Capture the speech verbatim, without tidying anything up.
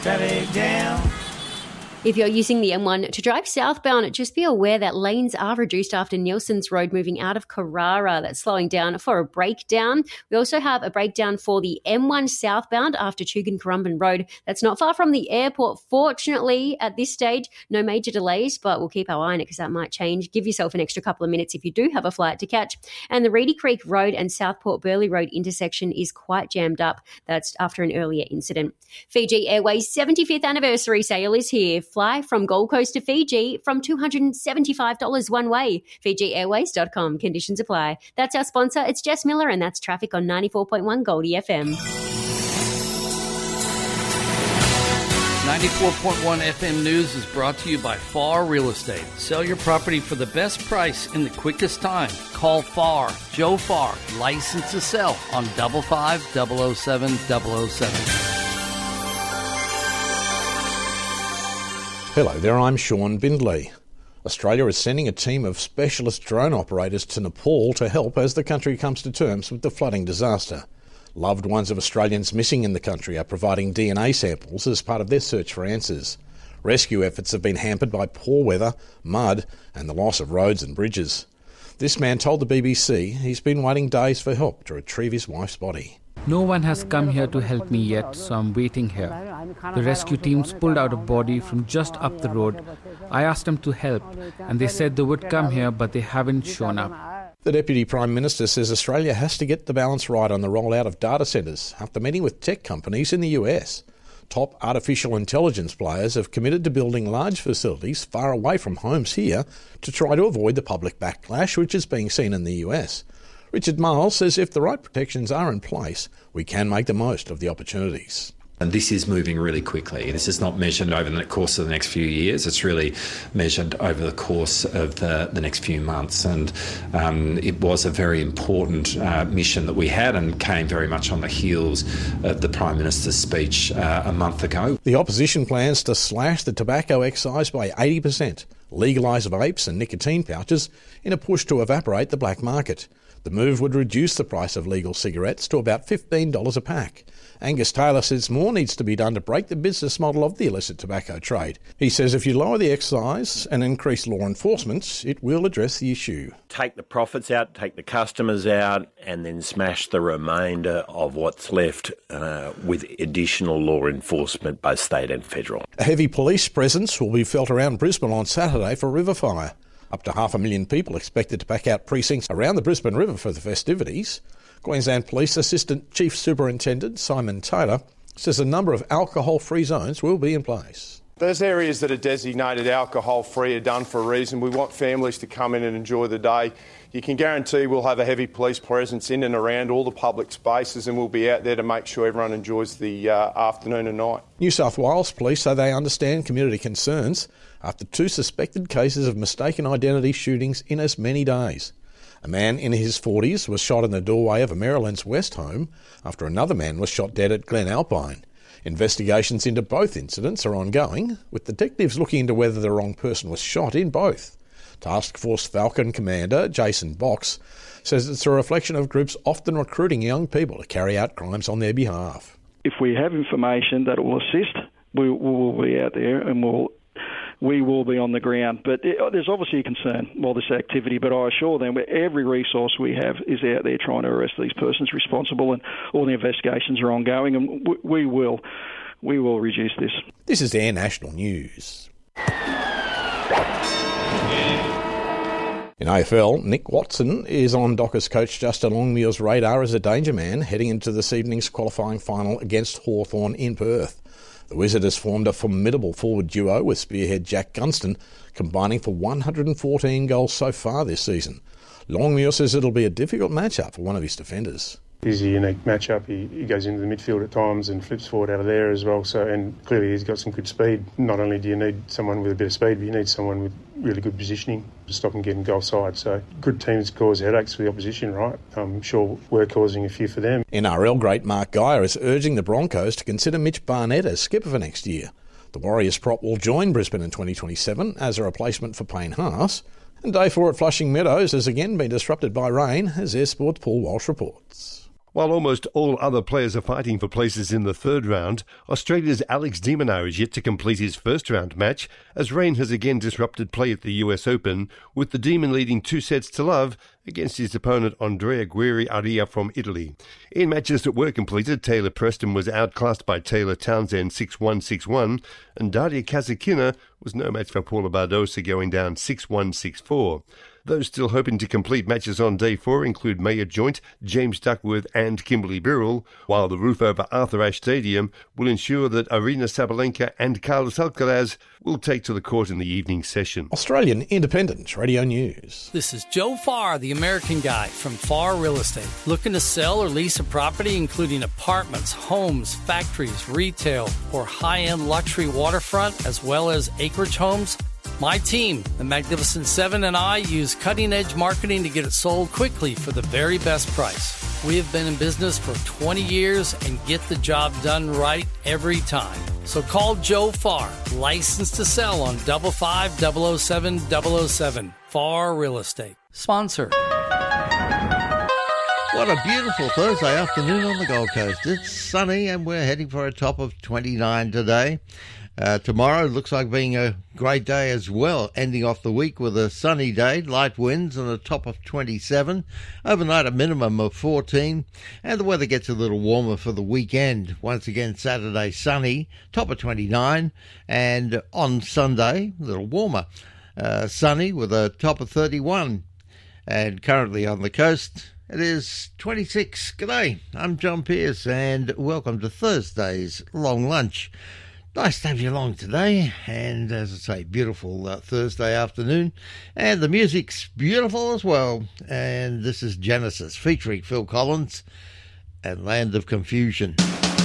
Traffic jam. If you're using the M one to drive southbound, just be aware that lanes are reduced after Nielsen's Road moving out of Carrara. That's slowing down for a breakdown. We also have a breakdown for the M one southbound after Chugan-Currumbin Road. That's not far from the airport. Fortunately, at this stage, no major delays, but we'll keep our eye on it because that might change. Give yourself an extra couple of minutes if you do have a flight to catch. And the Reedy Creek Road and Southport Burleigh Road intersection is quite jammed up. That's after an earlier incident. Fiji Airways' seventieth anniversary sale is here. Fly from Gold Coast to Fiji from two hundred seventy-five dollars one way. Fiji Airways dot com. Conditions apply. That's our sponsor. It's Jess Miller, and that's traffic on ninety-four point one Goldie F M. ninety-four point one F M News is brought to you by Farr Real Estate. Sell your property for the best price in the quickest time. Call Farr, Joe Farr, license to sell on five five zero zero seven zero zero seven. Hello there, I'm Sean Bindley. Australia is sending a team of specialist drone operators to Nepal to help as the country comes to terms with the flooding disaster. Loved ones of Australians missing in the country are providing D N A samples as part of their search for answers. Rescue efforts have been hampered by poor weather, mud, and the loss of roads and bridges. This man told the B B C he's been waiting days for help to retrieve his wife's body. No one has come here to help me yet, so I'm waiting here. The rescue teams pulled out a body from just up the road. I asked them to help, and they said they would come here, but they haven't shown up. The Deputy Prime Minister says Australia has to get the balance right on the rollout of data centres after meeting with tech companies in the U S. Top artificial intelligence players have committed to building large facilities far away from homes here to try to avoid the public backlash which is being seen in the U S. Richard Miles says if the right protections are in place, we can make the most of the opportunities. And this is moving really quickly. This is not measured over the course of the next few years. It's really measured over the course of the, the next few months. And um, it was a very important uh, mission that we had and came very much on the heels of the Prime Minister's speech uh, a month ago. The opposition plans to slash the tobacco excise by eighty percent, legalise vapes and nicotine pouches in a push to evaporate the black market. The move would reduce the price of legal cigarettes to about fifteen dollars a pack. Angus Taylor says more needs to be done to break the business model of the illicit tobacco trade. He says if you lower the excise and increase law enforcement, it will address the issue. Take the profits out, take the customers out, and then smash the remainder of what's left uh, with additional law enforcement, both state and federal. A heavy police presence will be felt around Brisbane on Saturday for River Fire. Up to half a million people expected to pack out precincts around the Brisbane River for the festivities. Queensland Police Assistant Chief Superintendent Simon Taylor says a number of alcohol-free zones will be in place. Those areas that are designated alcohol-free are done for a reason. We want families to come in and enjoy the day. You can guarantee we'll have a heavy police presence in and around all the public spaces, and we'll be out there to make sure everyone enjoys the uh, afternoon and night. New South Wales Police say they understand community concerns after two suspected cases of mistaken identity shootings in as many days. A man in his forties was shot in the doorway of a Maryland's West home after another man was shot dead at Glen Alpine. Investigations into both incidents are ongoing, with detectives looking into whether the wrong person was shot in both. Task Force Falcon Commander Jason Box says it's a reflection of groups often recruiting young people to carry out crimes on their behalf. If we have information that will assist, we will be out there and we'll we will be on the ground. But it, there's obviously a concern while this activity, but I assure them every resource we have is out there trying to arrest these persons responsible, and all the investigations are ongoing, and we, we will we will reduce this. This is Air National News. In A F L, Nick Watson is on Dockers coach Justin Longmuir's radar as a danger man heading into this evening's qualifying final against Hawthorn in Perth. The Wizard has formed a formidable forward duo with spearhead Jack Gunston, combining for one hundred fourteen goals so far this season. Longmuir says it'll be a difficult matchup for one of his defenders. He's a unique matchup. He, he goes into the midfield at times and flips forward out of there as well. So, and clearly he's got some good speed. Not only do you need someone with a bit of speed, but you need someone with really good positioning to stop him getting goal side. So good teams cause headaches for the opposition, right? I'm sure we're causing a few for them. N R L great Mark Geyer is urging the Broncos to consider Mitch Barnett as skipper for next year. The Warriors prop will join Brisbane in twenty twenty-seven as a replacement for Payne Haas. And day four at Flushing Meadows has again been disrupted by rain, as Air Sports' Paul Walsh reports. While almost all other players are fighting for places in the third round, Australia's Alex de Minaur is yet to complete his first-round match, as rain has again disrupted play at the U S Open, with the Demon leading two sets to love against his opponent Andrea Guerri Aria from Italy. In matches that were completed, Taylor Preston was outclassed by Taylor Townsend six one six one, and Daria Kasatkina was no match for Paula Badosa, going down six one six four. Those still hoping to complete matches on day four include Maya Joint, James Duckworth and Kimberly Birrell, while the roof over Arthur Ashe Stadium will ensure that Aryna Sabalenka and Carlos Alcaraz will take to the court in the evening session. Australian Independent Radio News. This is Joe Farr, the American Guy from Farr Real Estate. Looking to sell or lease a property including apartments, homes, factories, retail, or high-end luxury waterfront, as well as acreage homes? My team, the Magnificent Seven, and I use cutting-edge marketing to get it sold quickly for the very best price. We have been in business for twenty years and get the job done right every time. So call Joe Farr, licensed to sell on five five double oh seven double oh seven. Farr Real Estate. Sponsor. What a beautiful Thursday afternoon on the Gold Coast. It's sunny and we're heading for a top of twenty-nine today. Uh, tomorrow looks like being a great day as well, ending off the week with a sunny day, light winds and a top of twenty-seven. Overnight a minimum of fourteen, and the weather gets a little warmer for the weekend. Once again, Saturday sunny, top of twenty-nine, and on Sunday a little warmer, uh, sunny with a top of thirty-one. And currently on the coast it is twenty-six. G'day, I'm John Pearce and welcome to Thursday's Long Lunch. Nice to have you along today, and as I say, beautiful uh, Thursday afternoon, and the music's beautiful as well, and this is Genesis featuring Phil Collins and Land of Confusion.